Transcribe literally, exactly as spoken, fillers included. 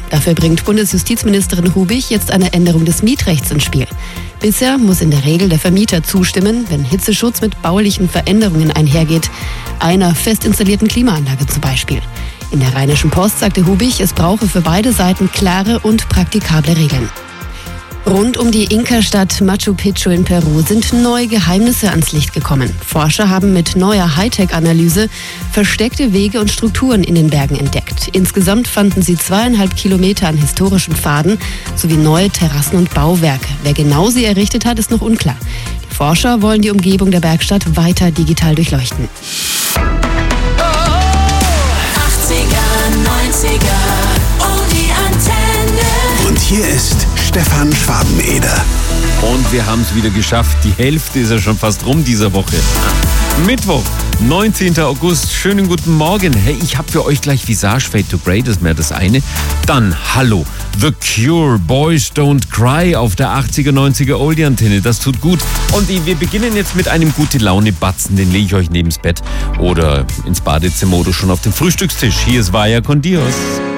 Dafür bringt Bundesjustizministerin Hubich jetzt eine Änderung des Mietrechts ins Spiel. Bisher muss in der Regel der Vermieter zustimmen, wenn Hitzeschutz mit baulichen Veränderungen einhergeht, einer fest installierten Klimaanlage zum Beispiel. In der Rheinischen Post sagte Hubich, es brauche für beide Seiten klare und praktikable Regeln. Rund um die Inka-Stadt Machu Picchu in Peru sind neue Geheimnisse ans Licht gekommen. Forscher haben mit neuer Hightech-Analyse versteckte Wege und Strukturen in den Bergen entdeckt. Insgesamt fanden sie zweieinhalb Kilometer an historischen Pfaden sowie neue Terrassen und Bauwerke. Wer genau sie errichtet hat, ist noch unklar. Die Forscher wollen die Umgebung der Bergstadt weiter digital durchleuchten. achtziger, neunziger, oh die Antenne. Und hier ist Stefan Schwabeneder. Und wir haben es wieder geschafft. Die Hälfte ist ja schon fast rum dieser Woche. Mittwoch, neunzehnten August. Schönen guten Morgen. Hey, ich habe für euch gleich Visage Fade to Grey, das ist mehr das eine. Dann, hallo, The Cure, Boys Don't Cry auf der achtziger, neunziger Oldie-Antenne. Das tut gut. Und wir beginnen jetzt mit einem Gute-Laune-Batzen. Den lege ich euch neben's Bett oder ins Badezimmer oder schon auf den Frühstückstisch. Hier ist Vaya con Dios.